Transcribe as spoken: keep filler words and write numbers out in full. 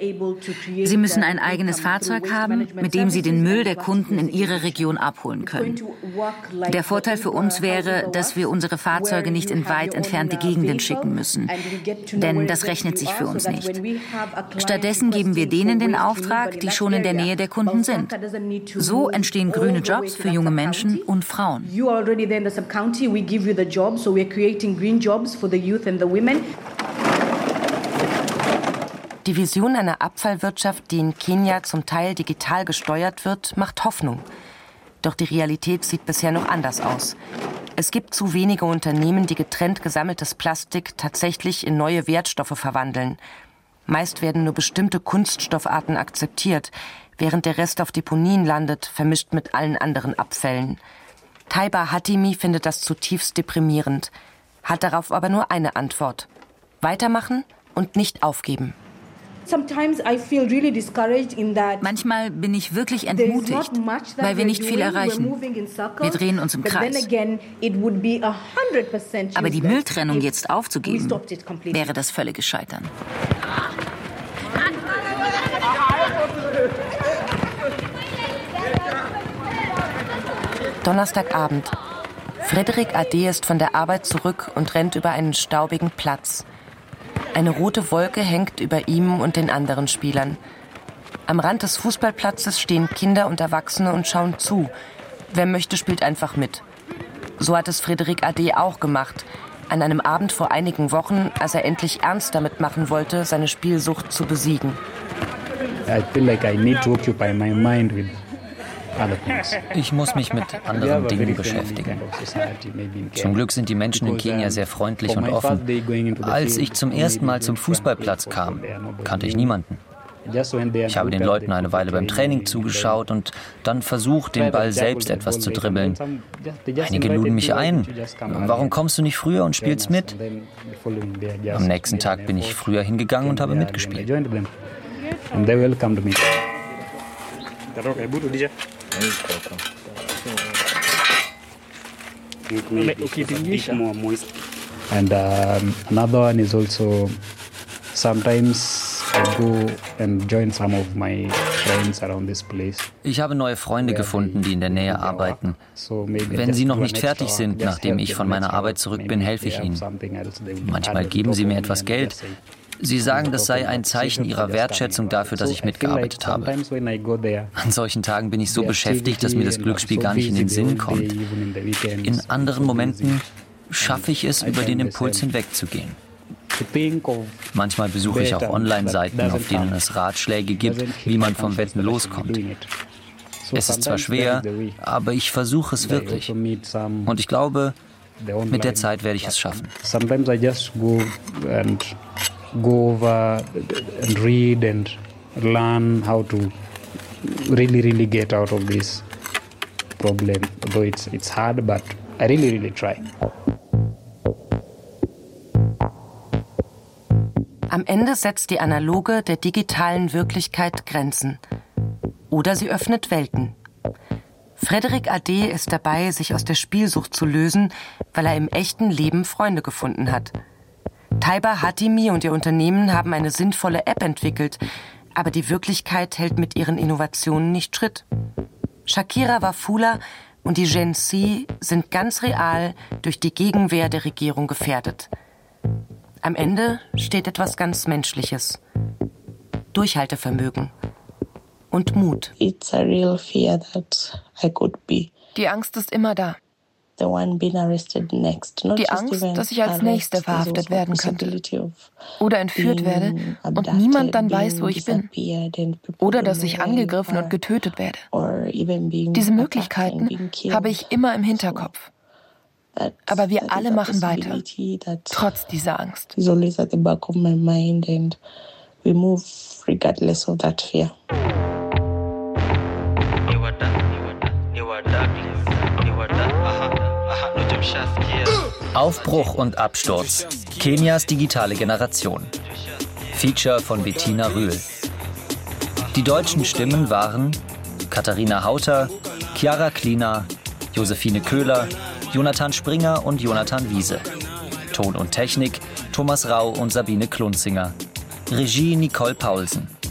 Sie müssen ein eigenes Fahrzeug haben, mit dem sie den Müll der Kunden in ihrer Region abholen können. Der Vorteil für uns wäre, dass wir unsere Fahrzeuge nicht in weit entfernte Gegenden schicken müssen. Denn das rechnet sich für uns nicht. Stattdessen geben wir denen den Auftrag, die schon in der Nähe der Kunden sind. So entstehen grüne Jobs für junge Menschen und Frauen. Die Vision einer Abfallwirtschaft, die in Kenia zum Teil digital gesteuert wird, macht Hoffnung. Doch die Realität sieht bisher noch anders aus. Es gibt zu wenige Unternehmen, die getrennt gesammeltes Plastik tatsächlich in neue Wertstoffe verwandeln. Meist werden nur bestimmte Kunststoffarten akzeptiert, während der Rest auf Deponien landet, vermischt mit allen anderen Abfällen. Taiba Hatimi findet das zutiefst deprimierend, hat darauf aber nur eine Antwort: Weitermachen und nicht aufgeben. Manchmal bin ich wirklich entmutigt, weil wir nicht viel erreichen. Wir drehen uns im Kreis. Aber die Mülltrennung jetzt aufzugeben, wäre das völlige Scheitern. Donnerstagabend. Frédéric Adé ist von der Arbeit zurück und rennt über einen staubigen Platz. Eine rote Wolke hängt über ihm und den anderen Spielern. Am Rand des Fußballplatzes stehen Kinder und Erwachsene und schauen zu. Wer möchte, spielt einfach mit. So hat es Frédéric Adé auch gemacht. An einem Abend vor einigen Wochen, als er endlich ernst damit machen wollte, seine Spielsucht zu besiegen. I feel like I need to occupy my mind with Ich muss mich mit anderen Dingen beschäftigen. Zum Glück sind die Menschen in Kenia sehr freundlich und offen. Als ich zum ersten Mal zum Fußballplatz kam, kannte ich niemanden. Ich habe den Leuten eine Weile beim Training zugeschaut und dann versucht, den Ball selbst etwas zu dribbeln. Einige luden mich ein. Warum kommst du nicht früher und spielst mit? Am nächsten Tag bin ich früher hingegangen und habe mitgespielt. And um, another one is also sometimes I go and join some of my friends around this place. Ich habe neue Freunde gefunden, die in der Nähe arbeiten. Wenn sie noch nicht fertig sind, nachdem ich von meiner Arbeit zurück bin, helfe ich ihnen. Manchmal geben sie mir etwas Geld. Sie sagen, das sei ein Zeichen ihrer Wertschätzung dafür, dass ich mitgearbeitet habe. An solchen Tagen bin ich so beschäftigt, dass mir das Glücksspiel gar nicht in den Sinn kommt. In anderen Momenten schaffe ich es, über den Impuls hinwegzugehen. Manchmal besuche ich auch Online-Seiten, auf denen es Ratschläge gibt, wie man vom Wetten loskommt. Es ist zwar schwer, aber ich versuche es wirklich. Und ich glaube, mit der Zeit werde ich es schaffen. Go over and read and learn how to really, really get out of this problem. Although it's, it's hard, but I really, really try. Am Ende setzt die analoge der digitalen Wirklichkeit Grenzen. Oder sie öffnet Welten. Frédéric Adé ist dabei, sich aus der Spielsucht zu lösen, weil er im echten Leben Freunde gefunden hat. Taiba Hatimi und ihr Unternehmen haben eine sinnvolle App entwickelt, aber die Wirklichkeit hält mit ihren Innovationen nicht Schritt. Shakira Wafula und die Gen Z sind ganz real durch die Gegenwehr der Regierung gefährdet. Am Ende steht etwas ganz Menschliches: Durchhaltevermögen und Mut. It's a real fear that I could be. Die Angst ist immer da. The one being arrested next. Not Die Angst, dass ich als Nächster verhaftet werden könnte oder entführt werde und niemand dann weiß, wo ich bin. Oder dass ich angegriffen und getötet werde. Diese Möglichkeiten habe ich immer im Hinterkopf. Aber wir alle machen weiter, trotz dieser Angst. It's always at the back of my mind and we move regardless of that fear. Aufbruch und Absturz. Kenias digitale Generation. Feature von Bettina Rühl. Die deutschen Stimmen waren Katharina Hauter, Chiara Klina, Josephine Köhler, Jonathan Springer und Jonathan Wiese. Ton und Technik Thomas Rau und Sabine Klunzinger. Regie Nicole Paulsen.